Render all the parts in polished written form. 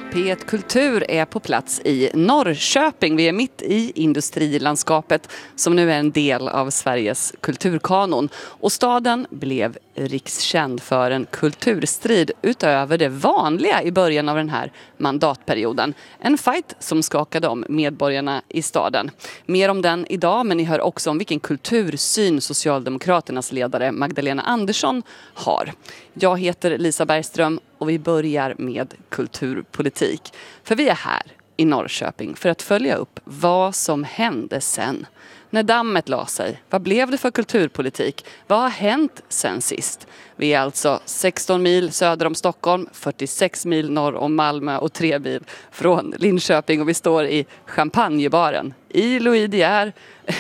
P1 Kultur är på plats i Norrköping. Vi är mitt i industrilandskapet som nu är en del av Sveriges kulturkanon. Och staden blev rikskänd för en kulturstrid utöver det vanliga i början av den här mandatperioden. En fight som skakade om medborgarna i staden. Mer om den idag, men ni hör också om vilken kultursyn Socialdemokraternas ledare Magdalena Andersson har. Jag heter Lisa Bergström och vi börjar med kulturpolitik. För vi är här i Norrköping för att följa upp vad som hände sen. När dammet la sig, vad blev det för kulturpolitik? Vad har hänt sen sist? Vi är alltså 16 mil söder om Stockholm, 46 mil norr om Malmö och 3 mil från Linköping. Och vi står i Champagnebaren i Louis De Geer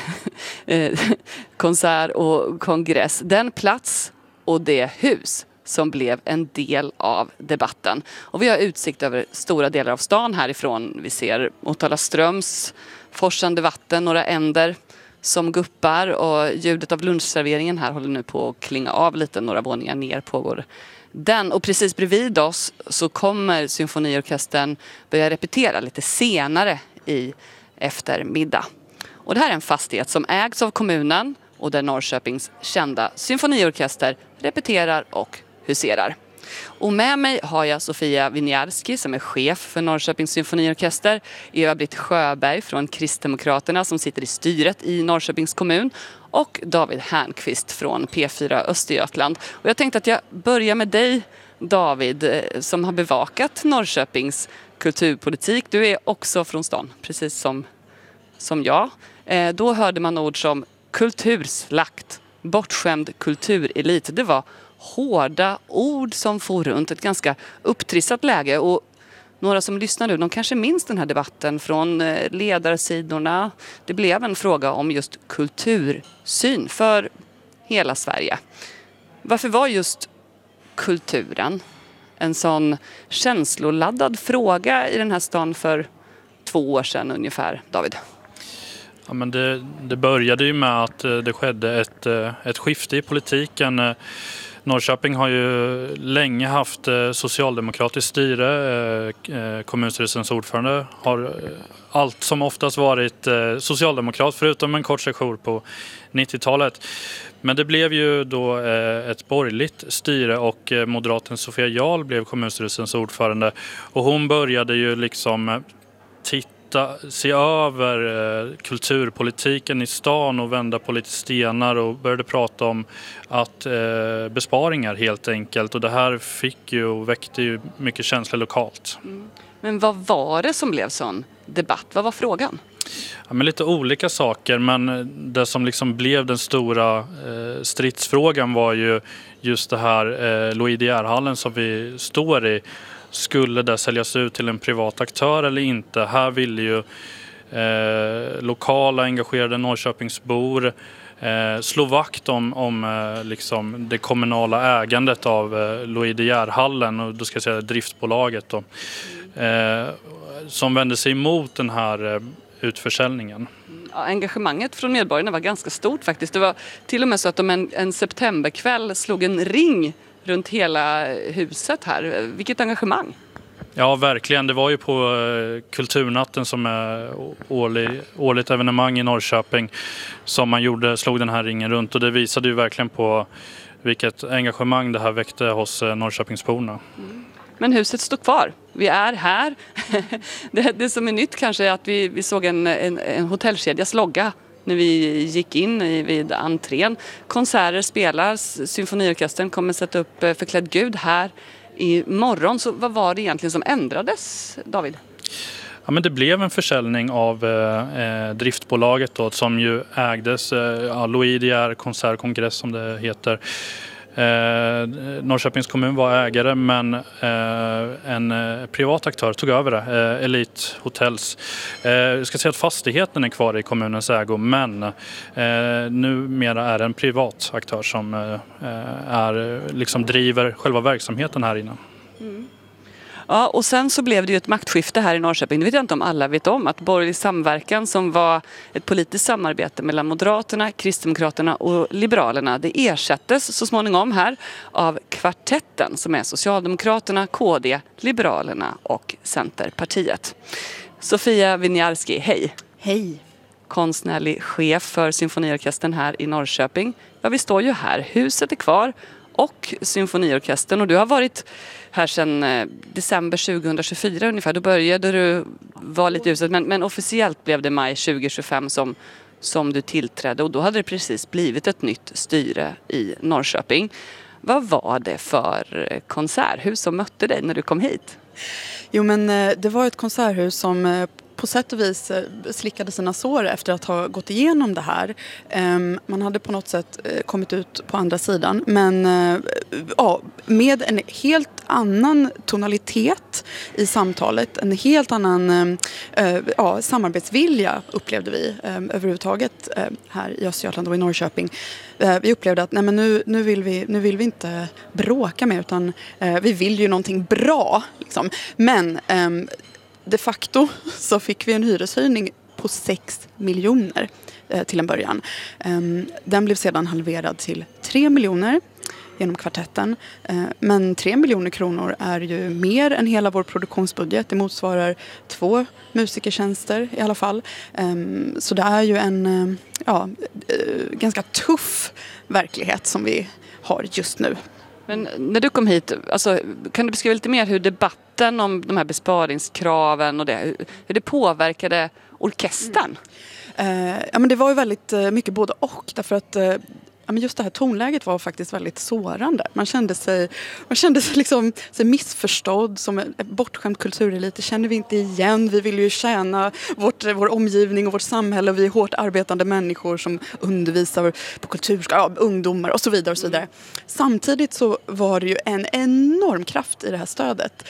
konsert och kongress. Den plats och det hus som blev en del av debatten. Och vi har utsikt över stora delar av stan härifrån. Vi ser Motala Ströms forsande vatten, några änder som guppar och ljudet av lunchserveringen här håller nu på att klinga av lite. Några våningar ner pågår den. Och precis bredvid oss så kommer symfoniorkestern börja repetera lite senare i eftermiddag. Och det här är en fastighet som ägs av kommunen och där Norrköpings kända symfoniorkester repeterar och huserar. Och med mig har jag Sofia Winiarski som är chef för Norrköpings symfoniorkester, Eva-Britt Sjöberg från Kristdemokraterna som sitter i styret i Norrköpings kommun och David Härnqvist från P4 Östergötland. Och jag tänkte att jag börjar med dig, David, som har bevakat Norrköpings kulturpolitik. Du är också från stan, precis som jag. Då hörde man ord som kulturslakt, bortskämd kulturelit. Det var hårda ord som får runt ett ganska upptrissat läge, och några som lyssnar nu, de kanske minns den här debatten från ledarsidorna. Det blev en fråga om just kultursyn för hela Sverige. Varför var just kulturen en sån känsloladdad fråga i den här stan för 2 år sedan ungefär, David? Ja, men det började ju med att det skedde ett skifte i politiken. Norrköping har ju länge haft socialdemokratiskt styre. Kommunstyrelsens ordförande har allt som oftast varit socialdemokrat förutom en kort sejour på 90-talet. Men det blev ju då ett borgerligt styre och moderaten Sofia Jarl blev kommunstyrelsens ordförande. Och hon började ju liksom se över kulturpolitiken i stan och vända på lite stenar och började prata om att besparingar helt enkelt. Och det här väckte ju mycket känslor lokalt. Men vad var det som blev sån debatt? Vad var frågan? Ja, men lite olika saker, men det som liksom blev den stora stridsfrågan var ju just det här Louis De Geer-hallen som vi står i. Skulle det säljas ut till en privat aktör eller inte? Här ville ju lokala engagerade Norrköpingsbor slå vakt om liksom det kommunala ägandet av Louis De Geer-hallen, och då ska jag säga driftbolaget då, som vände sig emot den här utförsäljningen. Ja, engagemanget från medborgarna var ganska stort faktiskt. Det var till och med så att de en septemberkväll slog en ring runt hela huset här. Vilket engagemang! Ja, verkligen. Det var ju på Kulturnatten som är årligt evenemang i Norrköping som man slog den här ringen runt, och det visade ju verkligen på vilket engagemang det här väckte hos Norrköpingsborna. Men huset står kvar. Vi är här. Det som är nytt kanske är att vi såg en hotellkedjas logga när vi gick in vid entrén. Konserter spelas, symfoniorkestern kommer sätta upp Förklädd Gud här imorgon. Så vad var det egentligen som ändrades, David? Ja, men det blev en försäljning av driftbolaget då, som ju ägdes Louis De Geer konsert och kongress som det heter. Norrköpings kommun var ägare, men en privat aktör tog över det, Elite Hotels. Jag ska säga att fastigheten är kvar i kommunens ägo, men numera är det en privat aktör som liksom driver själva verksamheten här inne. Ja, och sen så blev det ju ett maktskifte här i Norrköping. Det vet jag inte om alla vet om. Att borgerlig samverkan, som var ett politiskt samarbete mellan Moderaterna, Kristdemokraterna och Liberalerna, det ersattes så småningom här av kvartetten, som är Socialdemokraterna, KD, Liberalerna och Centerpartiet. Sofia Winiarski, hej! Hej! Konstnärlig chef för symfoniorkestern här i Norrköping. Ja, vi står ju här. Huset är kvar och symfoniorkestern. Och du har varit här sedan december 2024 ungefär. Då började du vara lite i huset. Men officiellt blev det maj 2025 som du tillträdde. Och då hade det precis blivit ett nytt styre i Norrköping. Vad var det för konserthus som mötte dig när du kom hit? Jo, men det var ett konserthus som på sätt och vis slickade sina sår efter att ha gått igenom det här. Man hade på något sätt kommit ut på andra sidan, men ja, med en helt annan tonalitet i samtalet, en helt annan samarbetsvilja upplevde vi överhuvudtaget här i Östergötland och i Norrköping. Vi upplevde att nu vill vi inte bråka med, utan vi vill ju någonting bra liksom. Men de facto så fick vi en hyreshöjning på 6 miljoner till en början. Den blev sedan halverad till 3 miljoner genom kvartetten. Men 3 miljoner kronor är ju mer än hela vår produktionsbudget. Det motsvarar 2 musikertjänster i alla fall. Så det är ju en ganska tuff verkligt som vi har just nu. Men när du kom hit, alltså, kan du beskriva lite mer hur debatten om de här besparingskraven och hur det påverkade orkestern? Men det var ju väldigt mycket både och, därför att just det här tonläget var faktiskt väldigt sårande. Man kände sig liksom missförstådd, som en bortskämd kulturelit. Det känner vi inte igen. Vi vill ju tjäna vår omgivning och vårt samhälle. Vi är hårt arbetande människor som undervisar på ungdomar och så vidare och så vidare. Samtidigt så var det ju en enorm kraft i det här stödet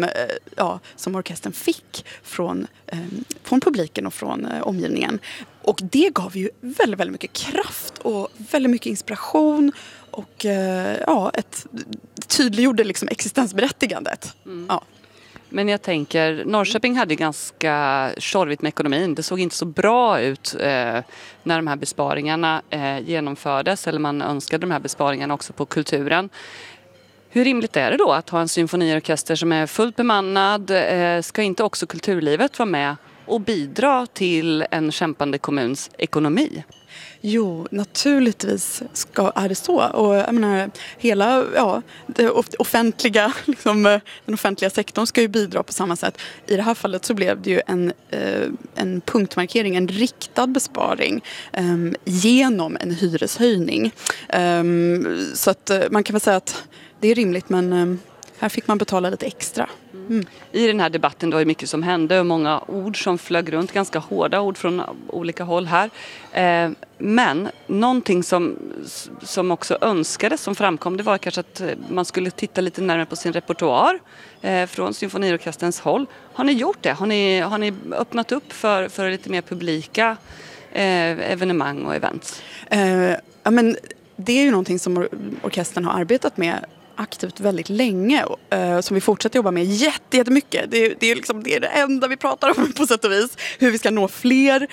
som orkestern fick från publiken och från omgivningen. Och det gav ju väldigt, väldigt mycket kraft och väldigt mycket inspiration och tydliggjorde liksom existensberättigandet. Mm. Ja. Men jag tänker, Norrköping hade ganska tjorvigt med ekonomin. Det såg inte så bra ut när de här besparingarna genomfördes, eller man önskade de här besparingarna också på kulturen. Hur rimligt är det då att ha en symfoniorkester som är fullt bemannad? Ska inte också kulturlivet vara med och bidra till en kämpande kommuns ekonomi? Jo, naturligtvis är det så. Och jag menar, hela den offentliga sektorn ska ju bidra på samma sätt. I det här fallet så blev det ju en punktmarkering, en riktad besparing genom en hyreshöjning. Så att man kan väl säga att det är rimligt, men här fick man betala lite extra. Mm. I den här debatten var det mycket som hände och många ord som flög runt, ganska hårda ord från olika håll här. Men någonting som också önskades, som framkom, det var kanske att man skulle titta lite närmare på sin repertoar från symfoniorkesterns håll. Har ni gjort det? Har ni öppnat upp för lite mer publika evenemang och events? Men det är ju någonting som orkestern har arbetat med aktivt väldigt länge, som vi fortsätter jobba med jättemycket. Det är det enda vi pratar om på sätt och vis, hur vi ska nå fler.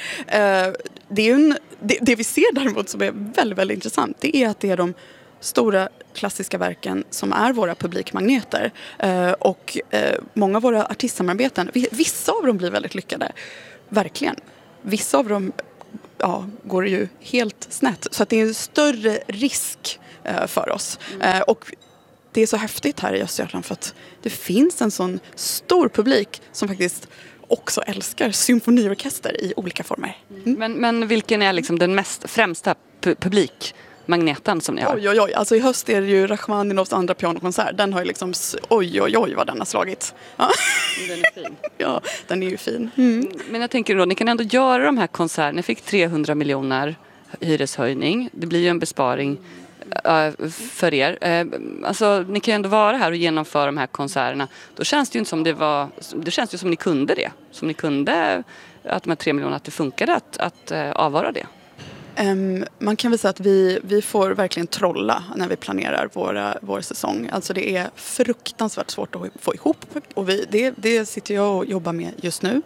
Det vi ser däremot som är väldigt, väldigt intressant, det är att det är de stora klassiska verken som är våra publikmagneter. Och många av våra artistsamarbeten, vissa av dem blir väldigt lyckade, verkligen. Vissa av dem går ju helt snett, så att det är en större risk för oss. Och det är så häftigt här i Östergötland för att det finns en sån stor publik som faktiskt också älskar symfoniorkester i olika former. Mm. Men vilken är liksom den främsta publikmagneten som ni har? Oj. Alltså i höst är det ju Rachmaninovs andra pianokonsert. Den har ju liksom, oj vad den har slagit. Ja. Den är fin. Ja, den är ju fin. Mm. Men jag tänker då, ni kan ändå göra de här konserterna. Ni fick 300 miljoner hyreshöjning. Det blir ju en besparing för er. Alltså, ni kan ju ändå vara här och genomföra de här konserterna. Då känns det ju inte som det känns ju som ni kunde det. Som ni kunde, att de här 3 miljonerna, att det funkade att avvara det. Man kan väl säga att vi får verkligen trolla när vi planerar vår säsong. Alltså det är fruktansvärt svårt att få ihop och det sitter jag och jobbar med just nu.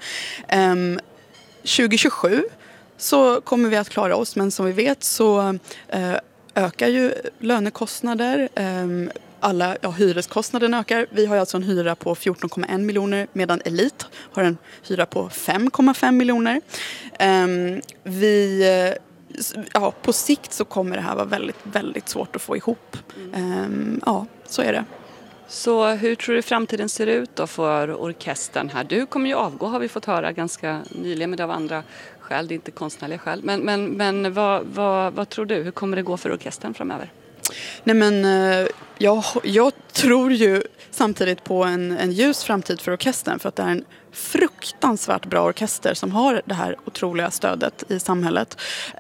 2027 så kommer vi att klara oss, men som vi vet så ökar ju lönekostnader. Hyreskostnaden ökar. Vi har alltså en hyra på 14,1 miljoner medan Elit har en hyra på 5,5 miljoner. På sikt så kommer det här vara väldigt, väldigt svårt att få ihop. Så är det. Så hur tror du framtiden ser ut då för orkestern här? Du kommer ju avgå, har vi fått höra ganska nyligen, men det av andra skäl, det är inte konstnärliga skäl. Men vad tror du? Hur kommer det gå för orkestern framöver? Nej, men jag tror ju samtidigt på en ljus framtid för orkestern, för att det är en fruktansvärt bra orkester som har det här otroliga stödet i samhället.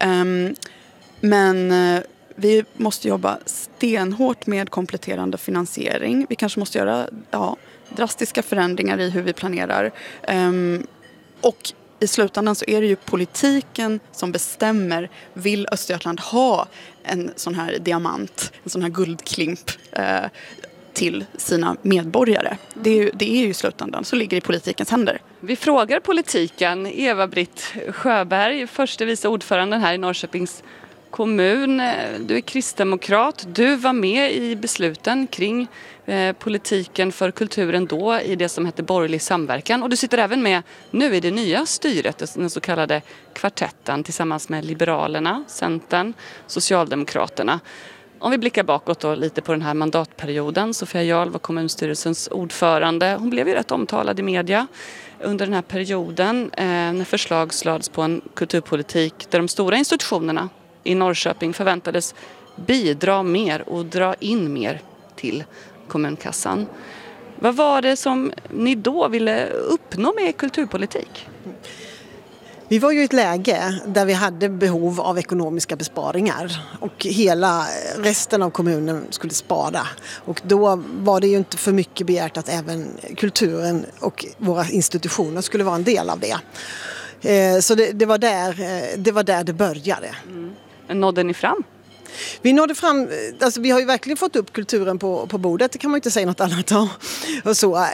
Men vi måste jobba stenhårt med kompletterande finansiering. Vi kanske måste göra drastiska förändringar i hur vi planerar. Och i slutändan så är det ju politiken som bestämmer, vill Östergötland ha en sån här diamant, en sån här guldklimp till sina medborgare. Det är ju i slutändan, så ligger det i politikens händer. Vi frågar politiken. Eva-Britt Sjöberg, förste vice ordföranden här i Norrköpings kommun. Du är kristdemokrat. Du var med i besluten kring politiken för kulturen då i det som hette borgerlig samverkan. Och du sitter även med nu i det nya styret, den så kallade kvartetten, tillsammans med Liberalerna, Centern, Socialdemokraterna. Om vi blickar bakåt då lite på den här mandatperioden. Sofia Jarl var kommunstyrelsens ordförande. Hon blev ju rätt omtalad i media under den här perioden när förslag slades på en kulturpolitik där de stora institutionerna i Norrköping förväntades bidra mer och dra in mer till kommunkassan. Vad var det som ni då ville uppnå med kulturpolitik? Vi var ju i ett läge där vi hade behov av ekonomiska besparingar och hela resten av kommunen skulle spara. Och då var det ju inte för mycket begärt att även kulturen och våra institutioner skulle vara en del av det. Så det var där det började. Nådde ni fram? Vi nådde fram, alltså vi har ju verkligen fått upp kulturen på bordet, det kan man ju inte säga något annat om. Och så.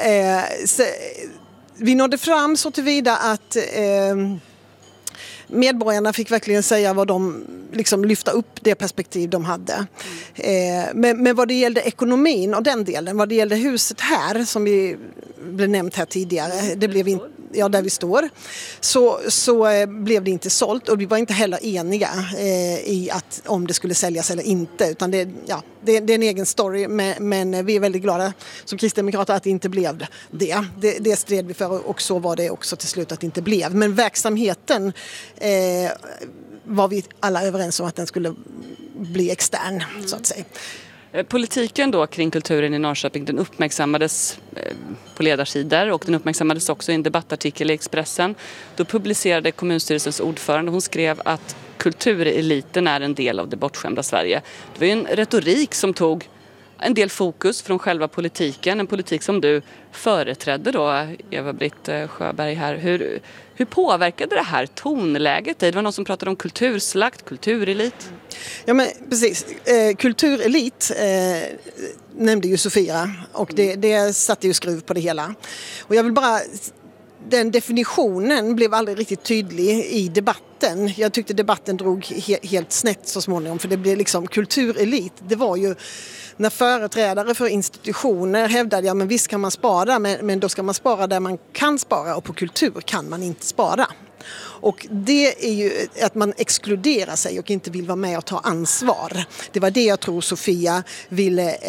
Vi nådde fram så tillvida att medborgarna fick verkligen säga vad de liksom lyfta upp det perspektiv de hade. Men vad det gällde ekonomin och den delen, vad det gällde huset här som vi blev nämnt här tidigare, det blev inte, där vi står, så blev det inte sålt och vi var inte heller eniga i att om det skulle säljas eller inte, utan det är en egen story, men vi är väldigt glada som kristdemokrater att det inte blev det. Det stred vi för och så var det också till slut att det inte blev. Men verksamheten var vi alla överens om att den skulle bli extern, så att säga. Politiken då kring kulturen i Norrköping, den uppmärksammades på ledarsidor och den uppmärksammades också i en debattartikel i Expressen. Då publicerade kommunstyrelsens ordförande, hon skrev att kultureliten är en del av det bortskämda Sverige. Det var ju en retorik som tog en del fokus från själva politiken, en politik som du företrädde då, Eva-Britt Sjöberg här. Hur påverkade det här tonläget dig? Det var någon som pratade om kulturslakt, kulturelit. Ja, men precis. Kulturelit nämnde ju Sofia och det satte ju skruv på det hela. Och jag vill bara, den definitionen blev aldrig riktigt tydlig i debatten. Jag tyckte debatten drog helt snett så småningom, för det blev liksom kulturelit. Det var ju när företrädare för institutioner hävdade, men visst kan man spara, men då ska man spara där man kan spara och på kultur kan man inte spara. Och det är ju att man exkluderar sig och inte vill vara med och ta ansvar. Det var det jag tror Sofia ville